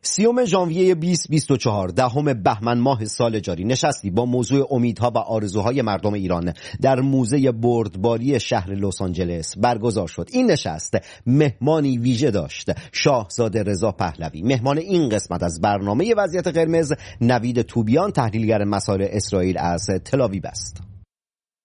30 ژانویه 2024 دهم بهمن ماه سال جاری نشستی با موضوع امیدها و آرزوهای مردم ایران در موزه بردباری شهر لس آنجلس برگزار شد. این نشست مهمانی ویژه داشت. شاهزاده رضا پهلوی مهمان این قسمت از برنامه وضعیت قرمز. نوید توبیان تحلیلگر مسائل اسرائیل از تل آویو است.